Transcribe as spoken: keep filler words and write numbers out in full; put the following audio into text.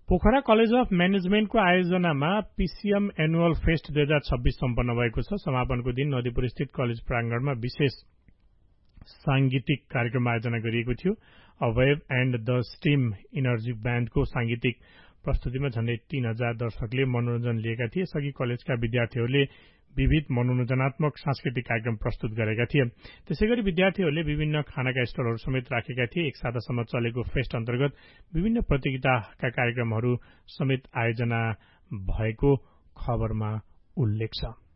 Pokhara college of म्यानेजमेन्टको आयोजनामा PCM annual fest दुई हजार छब्बीस सम्पन्न भएको छ। समापनको दिन नदीपुर स्थित कलेज प्राङ्गणमा विशेष सांगीतिक कार्यक्रम आयोजना गरिएको थियो। अवेव एण्ड द स्टीम इनर्जी ब्यान्डको सांगीतिक प्रस्तुतिमा झण्डै तीन हजार दर्शकले मनोरञ्जन लिएका थिए। यसअघि कलेजका विद्यार्थीहरूले विविध मनोरञ्जनात्मक सांस्कृतिक कार्यक्रम प्रस्तुत गरेका थिए। त्यसैगरी विद्यार्थीहरूले विभिन्न खानाका स्टलहरू समेत राखेका थिए। एक सातासम्म चलेको फेस्ट अन्तर्गत विभिन्न प्रतियोगिताका कार्यक्रमहरू समेत आयोजना भएको खबरमा उल्लेख छ।